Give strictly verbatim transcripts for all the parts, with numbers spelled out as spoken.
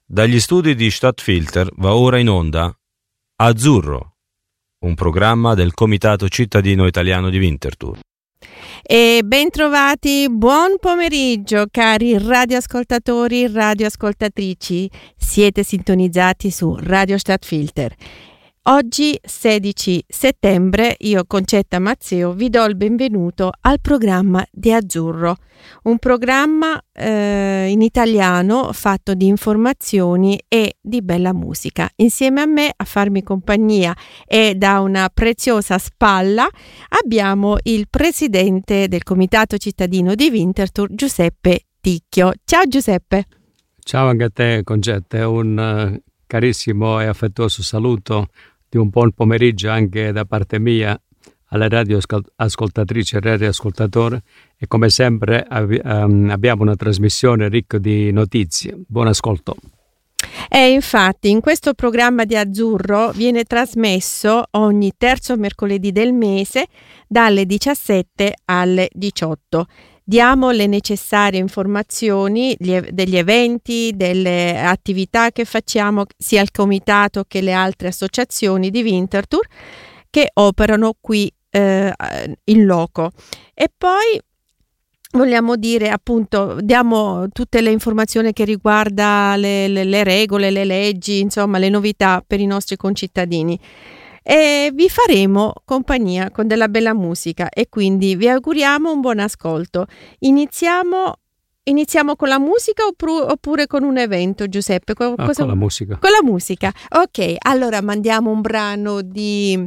Dagli studi di Stadtfilter va ora in onda Azzurro, un programma del Comitato Cittadino Italiano di Winterthur. E ben trovati, buon pomeriggio cari radioascoltatori, radioascoltatrici. Siete sintonizzati su Radio Stadtfilter. Oggi sedici settembre, io Concetta Mazzeo vi do il benvenuto al programma di Azzurro, un programma eh, in italiano fatto di informazioni e di bella musica. Insieme a me a farmi compagnia e da una preziosa spalla abbiamo il presidente del Comitato Cittadino di Winterthur, Giuseppe Ticchio. Ciao Giuseppe. Ciao anche a te Concetta, un uh, carissimo e affettuoso saluto di un buon pomeriggio anche da parte mia alle radioascoltatrici e radioascoltatori, e come sempre ab- um, abbiamo una trasmissione ricca di notizie. Buon ascolto. E infatti in questo programma di Azzurro viene trasmesso ogni terzo mercoledì del mese dalle diciassette alle diciotto. Diamo le necessarie informazioni degli eventi, delle attività che facciamo sia il comitato che le altre associazioni di Winterthur che operano qui eh, in loco. E poi vogliamo dire, appunto, diamo tutte le informazioni che riguarda le, le, le regole, le leggi, insomma le novità per i nostri concittadini. E vi faremo compagnia con della bella musica e quindi vi auguriamo un buon ascolto. Iniziamo, iniziamo con la musica oppure, oppure con un evento, Giuseppe? Cosa... Ah, con la musica. Con la musica. Ok, allora mandiamo un brano di,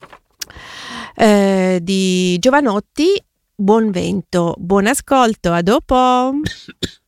eh, di Giovanotti. Buon vento, buon ascolto, a dopo.